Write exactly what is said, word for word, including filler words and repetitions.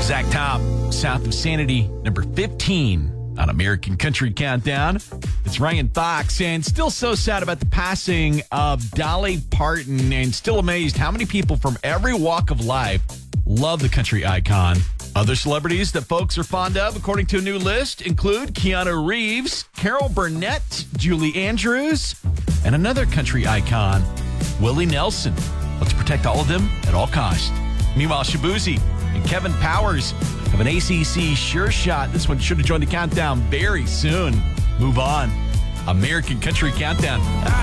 Zach Top, South of Sanity, number fifteen on American Country Countdown. It's Ryan Fox, and still so sad about the passing of Dolly Parton, and still amazed how many people from every walk of life love the country icon. Other celebrities that folks are fond of, according to a new list, include Keanu Reeves, Carol Burnett, Julie Andrews, and another country icon, Willie Nelson. Let's protect all of them at all costs. Meanwhile, Shabuzi and Kevin Powers have an A C C sure shot. This one should have joined the countdown very soon. Move on. American Country Countdown.